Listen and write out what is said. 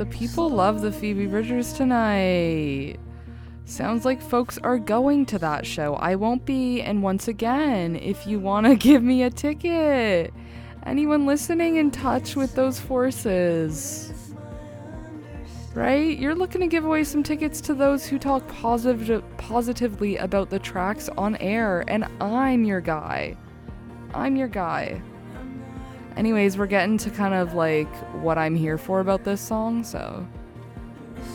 The people love the Phoebe Bridgers tonight. Sounds like folks are going to that show. I won't be, and once again, if you want to give me a ticket, anyone listening in touch with those forces, right? You're looking to give away some tickets to those who talk positively about the tracks on air, and I'm your guy. I'm your guy. Anyways, we're getting to kind of like what I'm here for about this song, so